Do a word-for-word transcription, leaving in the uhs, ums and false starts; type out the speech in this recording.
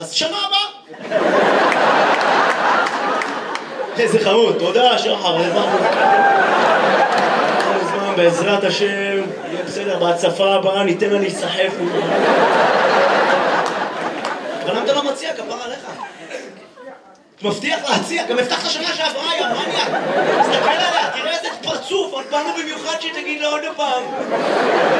אז שנה הבאה. איזה חמוד, תודה שחר, בעזרת השם, יהיה בסדר, בהצפה הבאה ניתן לה להיסחף. אבל למה אתה לא מציע, כפרה עליך? מבטיח להציע, גם הבטחת שנה שעברה, יא מניאק. תסתכל עליה, תראה איזה פרצוף, עוד באנו במיוחד שתגיד לה עוד פעם.